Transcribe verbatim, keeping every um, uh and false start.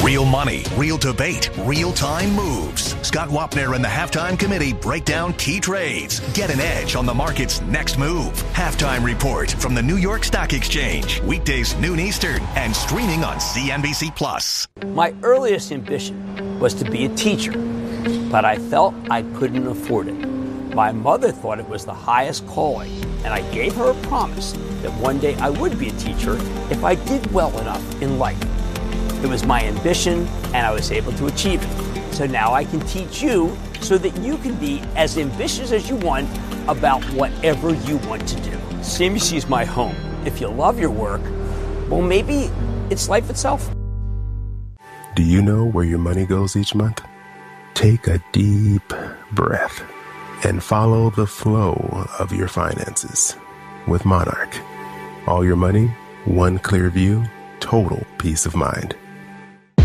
Real money, real debate, real-time moves. Scott Wapner and the Halftime Committee break down key trades. Get an edge on the market's next move. Halftime Report from the New York Stock Exchange. Weekdays noon Eastern and streaming on C N B C Plus. My earliest ambition was to be a teacher, but I felt I couldn't afford it. My mother thought it was the highest calling, and I gave her a promise that one day I would be a teacher if I did well enough in life. It was my ambition, and I was able to achieve it. So now I can teach you so that you can be as ambitious as you want about whatever you want to do. C N B C is my home. If you love your work, well, maybe it's life itself. Do you know where your money goes each month? Take a deep breath and follow the flow of your finances with Monarch. All your money, one clear view, total peace of mind.